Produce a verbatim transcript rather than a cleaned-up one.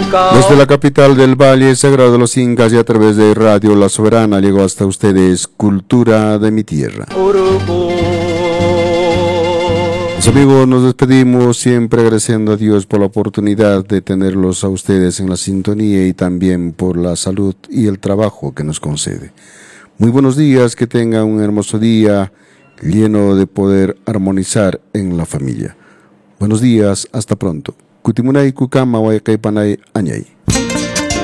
Desde la capital del Valle Sagrado de los Incas y a través de Radio La Soberana llegó hasta ustedes Cultura de mi Tierra. Los amigos, nos despedimos siempre agradeciendo a Dios por la oportunidad de tenerlos a ustedes en la sintonía y también por la salud y el trabajo que nos concede. Muy buenos días, que tengan un hermoso día lleno de poder armonizar en la familia. Buenos días, hasta pronto. Kutimunay kukama waykay panay anyay.